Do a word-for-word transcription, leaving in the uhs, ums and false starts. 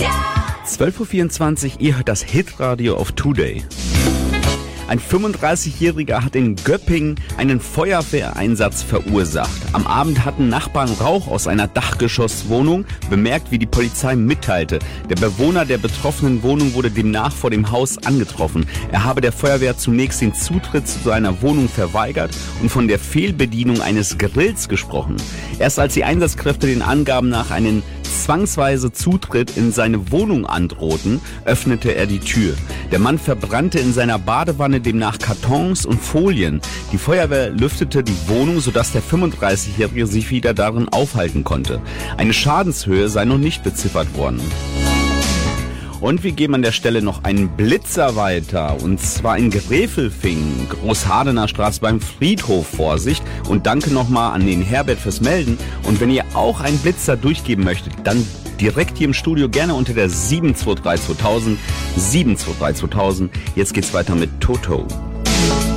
zwölf Uhr vierundzwanzig, ihr hört das Hitradio auf Today. Ein fünfunddreißigjähriger hat in Göppingen einen Feuerwehreinsatz verursacht. Am Abend hatten Nachbarn Rauch aus einer Dachgeschosswohnung bemerkt, wie die Polizei mitteilte. Der Bewohner der betroffenen Wohnung wurde demnach vor dem Haus angetroffen. Er habe der Feuerwehr zunächst den Zutritt zu seiner Wohnung verweigert und von der Fehlbedienung eines Grills gesprochen. Erst als die Einsatzkräfte den Angaben nach einen zwangsweise Zutritt in seine Wohnung androhten, öffnete er die Tür. Der Mann verbrannte in seiner Badewanne demnach Kartons und Folien. Die Feuerwehr lüftete die Wohnung, sodass der fünfunddreißigjährige sich wieder darin aufhalten konnte. Eine Schadenshöhe sei noch nicht beziffert worden. Und wir geben an der Stelle noch einen Blitzer weiter, und zwar in Gräfelfingen, Großhardener Straße beim Friedhof. Vorsicht und danke nochmal an den Herbert fürs Melden. Und wenn ihr auch einen Blitzer durchgeben möchtet, dann direkt hier im Studio gerne unter der sieben zwei drei zweitausend, sieben zwei drei zweitausend. Jetzt geht's weiter mit Toto.